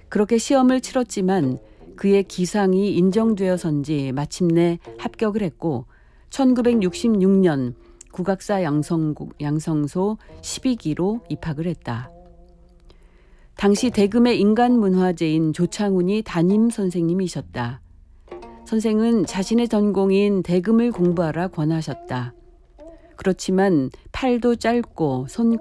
그렇게 시험을 치렀지만 그의 기상이 인정되어서인지 마침내 합격을 했고 1966년 국악사 양성소 12기로 입학을 했다. 당시 대금의 인간문화재인 조창훈이 담임 선생님이셨다. 선생은 자신의 전공인 대금을 공부하라 권하셨다. 그렇지만 팔도 짧고 손